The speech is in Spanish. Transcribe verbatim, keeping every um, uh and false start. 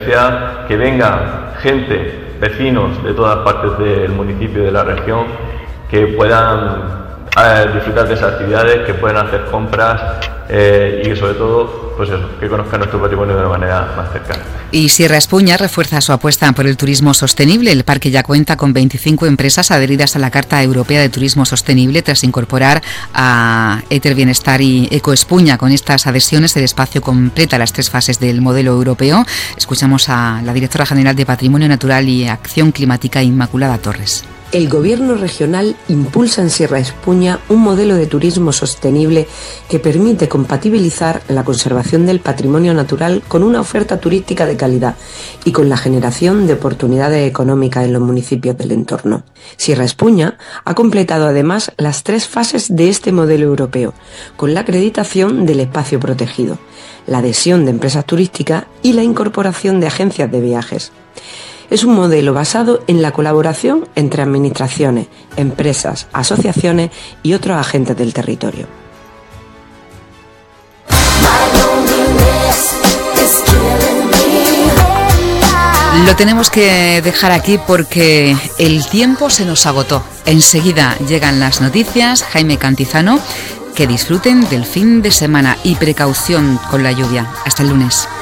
Que vengan gente, vecinos de todas partes del municipio y de la región, que puedan eh, disfrutar de esas actividades, que puedan hacer compras eh, y que sobre todo, pues eso, que conozcan nuestro patrimonio de una manera más cercana. Y Sierra Espuña refuerza su apuesta por el turismo sostenible. El parque ya cuenta con veinticinco empresas adheridas a la Carta Europea de Turismo Sostenible tras incorporar a Eter Bienestar y Eco Espuña. Con estas adhesiones el espacio completa las tres fases del modelo europeo. Escuchamos a la directora general de Patrimonio Natural y Acción Climática, Inmaculada Torres. El Gobierno regional impulsa en Sierra Espuña un modelo de turismo sostenible que permite compatibilizar la conservación del patrimonio natural con una oferta turística de calidad y con la generación de oportunidades económicas en los municipios del entorno. Sierra Espuña ha completado además las tres fases de este modelo europeo, con la acreditación del espacio protegido, la adhesión de empresas turísticas y la incorporación de agencias de viajes. Es un modelo basado en la colaboración entre administraciones, empresas, asociaciones y otros agentes del territorio. Lo tenemos que dejar aquí porque el tiempo se nos agotó. Enseguida llegan las noticias. Jaime Cantizano, que disfruten del fin de semana y precaución con la lluvia. Hasta el lunes.